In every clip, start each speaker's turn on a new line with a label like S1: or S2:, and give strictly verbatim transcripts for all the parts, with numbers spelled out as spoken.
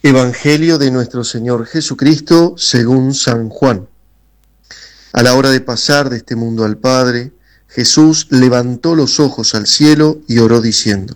S1: Evangelio de nuestro Señor Jesucristo según San Juan. A la hora de pasar de este mundo al Padre, Jesús levantó los ojos al cielo y oró diciendo: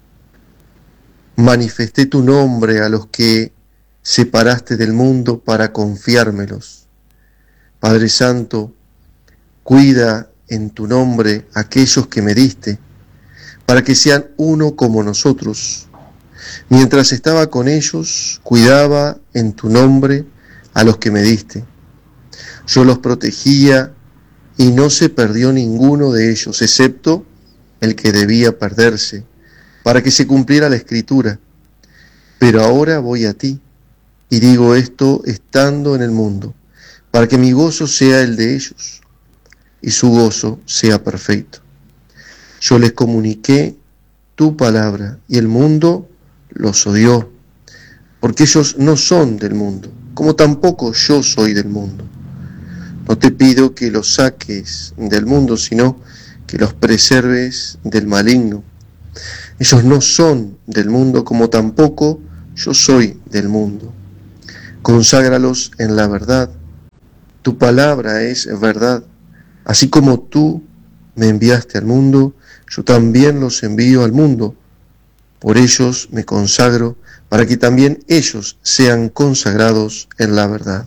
S1: Manifesté tu nombre a los que separaste del mundo para confiármelos. Padre Santo, cuida en tu nombre a aquellos que me diste, para que sean uno como nosotros. Mientras estaba con ellos, cuidaba en tu nombre a los que me diste. Yo los protegía y no se perdió ninguno de ellos, excepto el que debía perderse, para que se cumpliera la Escritura. Pero ahora voy a ti, y digo esto estando en el mundo, para que mi gozo sea el de ellos, y su gozo sea perfecto. Yo les comuniqué tu palabra, y el mundo los odió, porque ellos no son del mundo, como tampoco yo soy del mundo. No te pido que los saques del mundo, sino que los preserves del maligno. Ellos no son del mundo, como tampoco yo soy del mundo. Conságralos en la verdad. Tu palabra es verdad. Así como tú me enviaste al mundo, yo también los envío al mundo. Por ellos me consagro, para que también ellos sean consagrados en la verdad.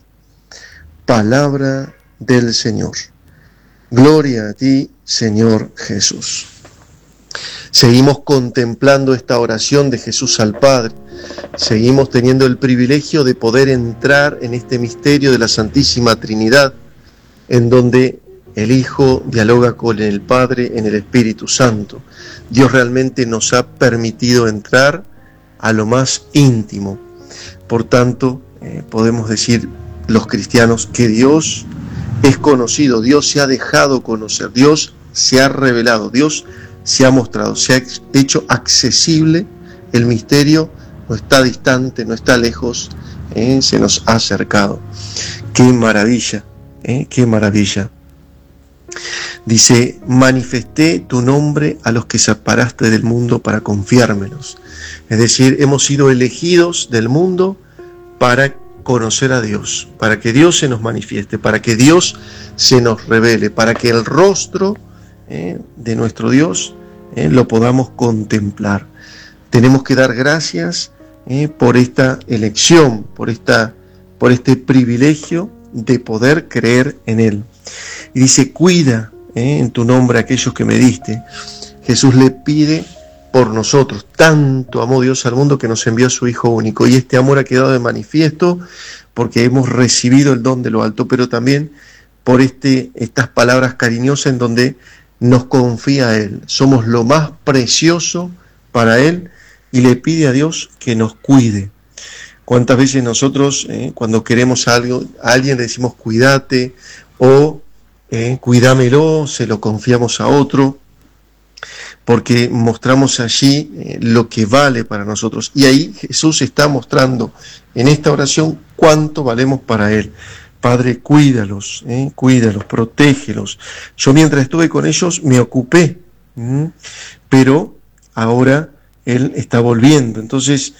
S1: Palabra del Señor. Gloria a ti, Señor Jesús. Seguimos contemplando esta oración de Jesús al Padre. Seguimos teniendo el privilegio de poder entrar en este misterio de la Santísima Trinidad, en donde el Hijo dialoga con el Padre en el Espíritu Santo. Dios realmente nos ha permitido entrar a lo más íntimo. Por tanto, eh, podemos decir los cristianos que Dios es conocido, Dios se ha dejado conocer, Dios se ha revelado, Dios se ha mostrado, se ha hecho accesible el misterio, no está distante, no está lejos, eh, se nos ha acercado. ¡Qué maravilla! Eh, ¡Qué maravilla! Dice: manifesté tu nombre a los que separaste del mundo para confiármelos. Es decir, hemos sido elegidos del mundo para conocer a Dios, para que Dios se nos manifieste, para que Dios se nos revele, para que el rostro eh, de nuestro Dios eh, lo podamos contemplar. Tenemos que dar gracias eh, por esta elección, por, esta, por este privilegio de poder creer en Él. Y dice: cuida eh, en tu nombre a aquellos que me diste. Jesús le pide por nosotros. Tanto amó Dios al mundo que nos envió a su Hijo único. Y este amor ha quedado de manifiesto porque hemos recibido el don de lo alto, pero también por este, estas palabras cariñosas en donde nos confía a Él. Somos lo más precioso para Él y le pide a Dios que nos cuide. ¿Cuántas veces nosotros eh, cuando queremos algo, a alguien le decimos cuídate o eh, cuídamelo, se lo confiamos a otro? Porque mostramos allí eh, lo que vale para nosotros. Y ahí Jesús está mostrando en esta oración cuánto valemos para Él. Padre, cuídalos, eh, cuídalos, protégelos. Yo mientras estuve con ellos me ocupé, ¿m? pero ahora Él está volviendo. Entonces,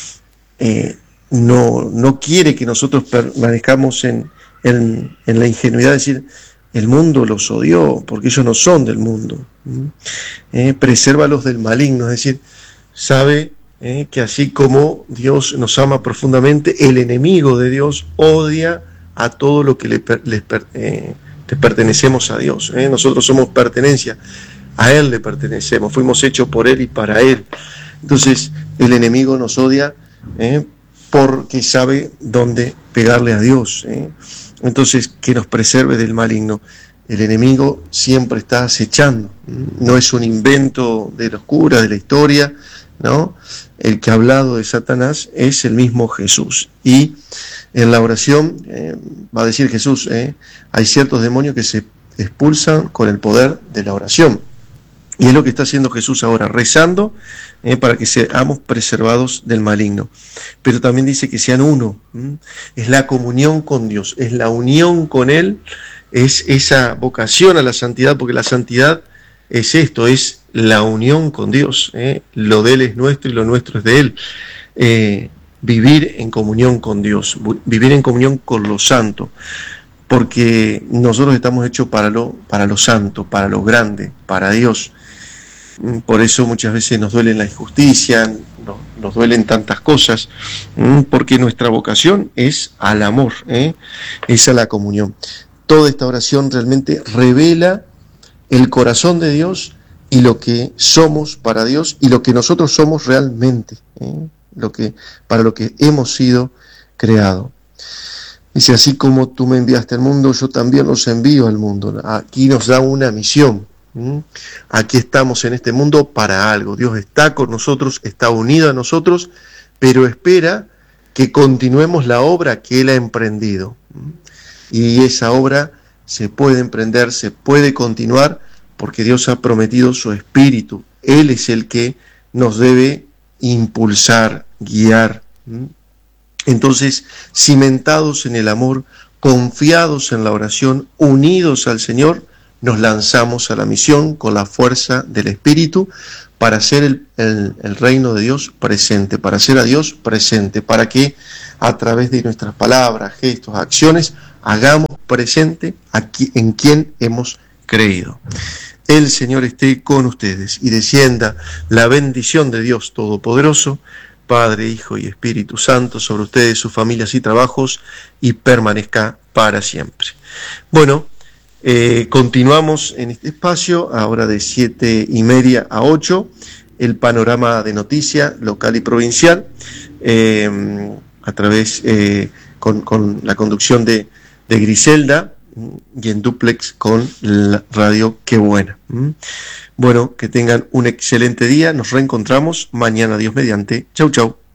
S1: eh, no, no quiere que nosotros permanezcamos en, en, en la ingenuidad de decir: el mundo los odió, porque ellos no son del mundo. Eh, presérvalos del maligno, es decir, sabe eh, que así como Dios nos ama profundamente, el enemigo de Dios odia a todo lo que le, le, eh, le pertenecemos a Dios. Eh. Nosotros somos pertenencia, a Él le pertenecemos, fuimos hechos por Él y para Él. Entonces, el enemigo nos odia eh, porque sabe dónde pegarle a Dios. Eh. Entonces, que nos preserve del maligno. El enemigo siempre está acechando, no es un invento de los curas, de la historia, ¿no? El que ha hablado de Satanás es el mismo Jesús. Y en la oración eh, va a decir Jesús, eh, hay ciertos demonios que se expulsan con el poder de la oración. Y es lo que está haciendo Jesús ahora, rezando eh, para que seamos preservados del maligno. Pero también dice que sean uno. ¿m? Es la comunión con Dios, es la unión con Él, es esa vocación a la santidad, porque la santidad es esto, es la unión con Dios. ¿eh? Lo de Él es nuestro y lo nuestro es de Él. Eh, vivir en comunión con Dios, vivir en comunión con lo santo, porque nosotros estamos hechos para lo, para lo santo, para lo grande, para Dios. Por eso muchas veces nos duele la injusticia, nos, nos duelen tantas cosas, porque nuestra vocación es al amor, ¿eh? es a la comunión. Toda esta oración realmente revela el corazón de Dios y lo que somos para Dios y lo que nosotros somos realmente, ¿eh? lo que, para lo que hemos sido creados. Dice, así como tú me enviaste al mundo, yo también los envío al mundo. Aquí nos da una misión. ¿Mm? Aquí estamos en este mundo para algo. Dios está con nosotros, está unido a nosotros, pero espera que continuemos la obra que Él ha emprendido. ¿Mm? Y esa obra se puede emprender, se puede continuar, porque Dios ha prometido su Espíritu. Él es el que nos debe impulsar, guiar. ¿Mm? Entonces, cimentados en el amor, confiados en la oración, unidos al Señor, nos lanzamos a la misión con la fuerza del Espíritu para hacer el, el, el reino de Dios presente, para hacer a Dios presente, para que a través de nuestras palabras, gestos, acciones, hagamos presente aquí, en quien hemos creído. El Señor esté con ustedes y descienda la bendición de Dios Todopoderoso, Padre, Hijo y Espíritu Santo, sobre ustedes, sus familias y trabajos, y permanezca para siempre. Bueno, eh, continuamos en este espacio, ahora de siete y media a ocho, el panorama de noticia local y provincial, eh, a través, eh, con, con la conducción de, de Griselda, y en dúplex con la radio Qué Buena. Bueno, que tengan un excelente día, nos reencontramos mañana, Dios mediante. Chau, chau.